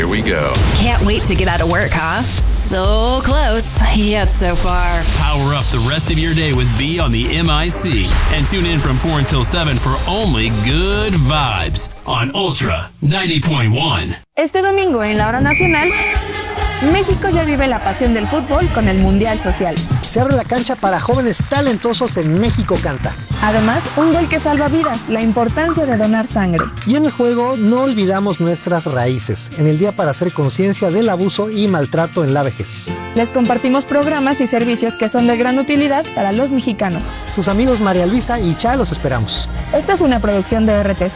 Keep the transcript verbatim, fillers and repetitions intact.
Here we go. Can't wait to get out of work, huh? So close, yet so far. Power up the rest of your day with B on the M I C. And tune in from four until seven for only good vibes on Ultra ninety point one. Este domingo en la hora nacional, México ya vive la pasión del fútbol con el Mundial Social. Se abre la cancha para jóvenes talentosos en México Canta. Además, un gol que salva vidas, la importancia de donar sangre. Y en el juego no olvidamos nuestras raíces, en el Día para hacer conciencia del abuso y maltrato en la vejez. Les compartimos programas y servicios que son de gran utilidad para los mexicanos. Sus amigos María Luisa y Cha los esperamos. Esta es una producción de R T C.